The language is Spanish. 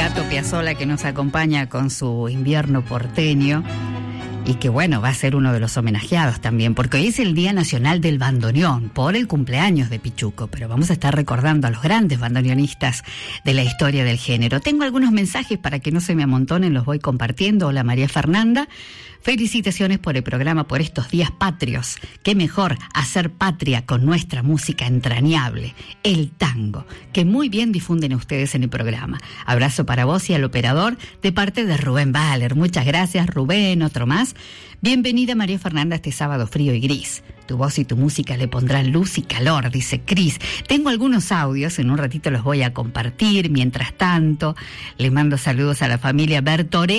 Astor Piazzolla, que nos acompaña con su Invierno porteño y que bueno, va a ser uno de los homenajeados también, porque hoy es el Día Nacional del Bandoneón, por el cumpleaños de Pichuco, pero vamos a estar recordando a los grandes bandoneonistas de la historia del género. Tengo algunos mensajes para que no se me amontonen, los voy compartiendo. Hola María Fernanda, felicitaciones por el programa, por estos días patrios. Qué mejor hacer patria con nuestra música entrañable, el tango, que muy bien difunden ustedes en el programa. Abrazo para vos y al operador de parte de Rubén Valer. Muchas gracias, Rubén. Otro más. Bienvenida María Fernanda este sábado frío y gris. Tu voz y tu música le pondrán luz y calor, dice Cris. Tengo algunos audios, en un ratito los voy a compartir. Mientras tanto, le mando saludos a la familia Bertore.